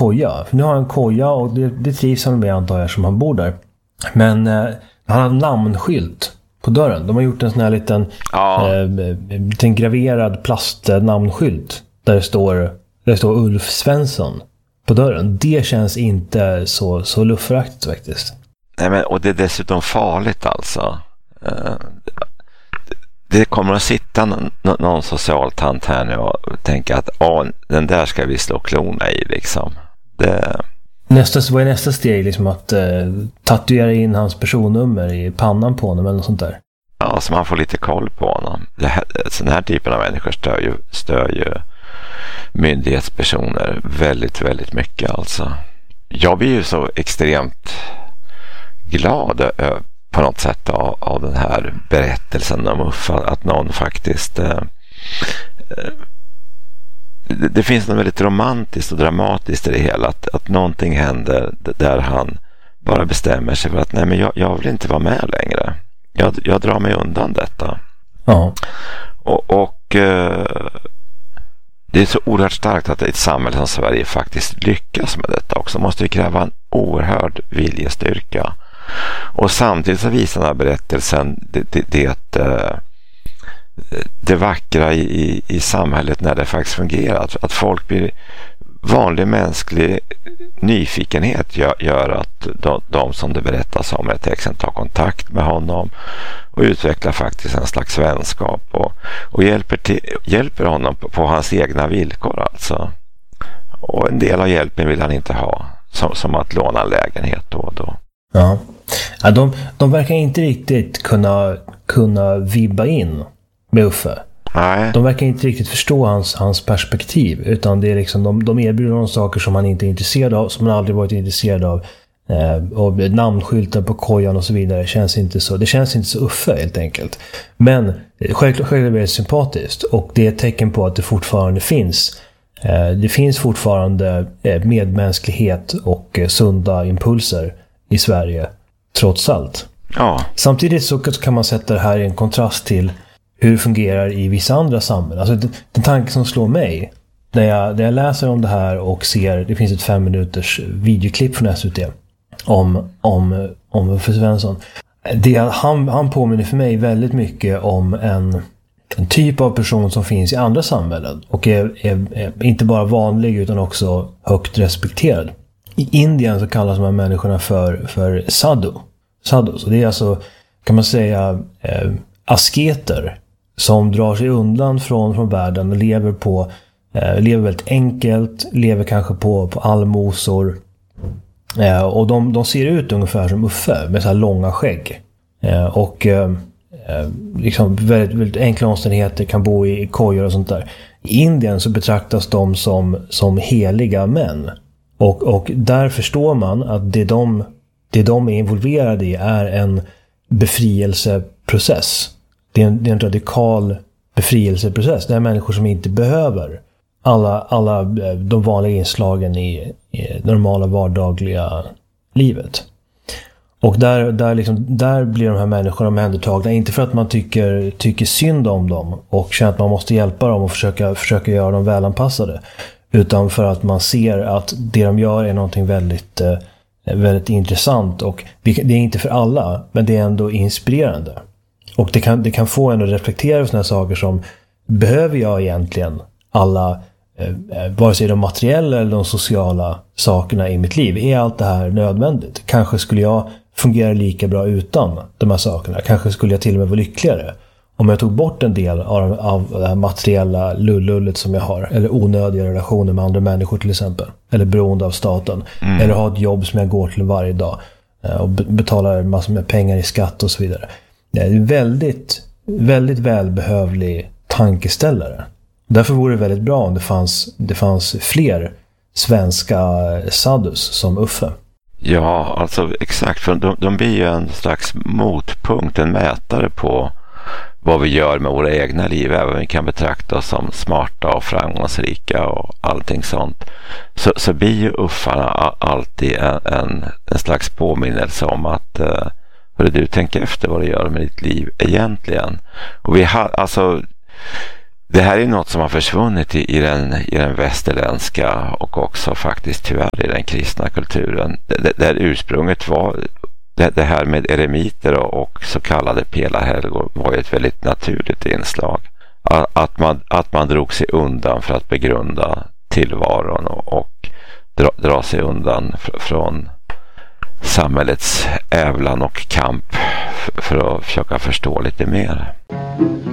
koja. För nu har han en koja och det trivs han med, antar jag, som han bor där. Men han har en namnskylt på dörren. De har gjort en sån här liten graverad plastnamnskylt där det står Ulf Svensson på dörren. Det känns inte så luftföraktigt faktiskt. Nej, men, och det är dessutom farligt alltså. Det kommer att sitta någon socialtant här nu och tänka att den där ska vi slå klona i liksom. Vad är nästa steg? Liksom att tatuera in hans personnummer i pannan på honom eller något sånt där? Ja, så man får lite koll på honom. Den här typen av människor stör ju myndighetspersoner väldigt, väldigt mycket alltså. Jag blir ju så extremt glad på något sätt av den här berättelsen om Uffe, att någon faktiskt det finns något väldigt romantiskt och dramatiskt i det hela, att någonting händer där han bara bestämmer sig för att nej, men jag vill inte vara med längre. Jag drar mig undan detta. Ja. Och det är så oerhört starkt att ett samhälle som Sverige faktiskt lyckas med detta också. Det måste ju kräva en oerhörd viljestyrka. Och samtidigt så visar den här berättelsen det vackra i samhället när det faktiskt fungerar. Att folk blir vanlig mänsklig nyfikenhet gör att de som det berättas om i texten tar kontakt med honom och utvecklar faktiskt en slags vänskap och hjälper honom på hans egna villkor alltså. Och en del av hjälpen vill han inte ha, som att låna en lägenhet då och då. Ja, de verkar inte riktigt kunna vibba in med Uffe. Nej. De verkar inte riktigt förstå hans perspektiv, utan det är liksom de erbjuder någon saker som han inte är intresserad av, som han aldrig varit intresserad av, och namnskyltar på kojan och så vidare. Det känns inte så Uffe helt enkelt. Men självklart är det sympatiskt, och det är ett tecken på att det fortfarande finns fortfarande medmänsklighet och sunda impulser i Sverige trots allt. Ja. Samtidigt så kan man sätta det här i en kontrast till hur det fungerar i vissa andra samhällen. Alltså den tanke som slår mig när jag läser om det här och ser, det finns ett 5 minuters videoklipp från SVT om Uffe Svensson. Han påminner för mig väldigt mycket om en typ av person som finns i andra samhällen och är inte bara vanlig utan också högt respekterad. I Indien så kallas de här människorna för sadhu. Så det är alltså, kan man säga, asketer som drar sig undan från världen och lever väldigt enkelt, lever kanske på allmosor. Och de ser ut ungefär som Uffe med så här långa skägg. Och liksom väldigt, väldigt enkla omständigheter, kan bo i kojor och sånt där. I Indien så betraktas de som heliga män. Och där förstår man att det de är involverade i är en befrielseprocess. Det är en radikal befrielseprocess. Det är människor som inte behöver alla de vanliga inslagen i normala vardagliga livet. Och där blir de här människorna omhändertagna, inte för att man tycker synd om dem och känner att man måste hjälpa dem och försöka göra dem välanpassade, utan för att man ser att det de gör är någonting väldigt, väldigt intressant, och det är inte för alla, men det är ändå inspirerande. Och det kan få en att reflektera över såna här saker som, behöver jag egentligen alla, vare sig de materiella eller de sociala sakerna i mitt liv? Är allt det här nödvändigt? Kanske skulle jag fungera lika bra utan de här sakerna. Kanske skulle jag till och med vara lyckligare om jag tog bort en del av det här materiella lullullet som jag har, eller onödiga relationer med andra människor till exempel, eller beroende av staten, eller ha ett jobb som jag går till varje dag och betalar massor med pengar i skatt och så vidare. Det är en väldigt, väldigt välbehövlig tankeställare. Därför vore det väldigt bra om det fanns fler svenska sadhus som Uffe. Ja, alltså exakt, för de blir ju en slags motpunkt, en mätare på vad vi gör med våra egna liv, även om vi kan betrakta oss som smarta och framgångsrika och allting sånt, så blir ju Uffarna alltid en slags påminnelse om att du tänker efter vad du gör med ditt liv egentligen. Och Det här är något som har försvunnit i den västerländska och också faktiskt tyvärr i den kristna kulturen. Där ursprunget var det här med eremiter och så kallade pelarhelgor var ju ett väldigt naturligt inslag. Att man drog sig undan för att begrunda tillvaron och dra sig undan från samhällets ävlan och kamp för att försöka förstå lite mer.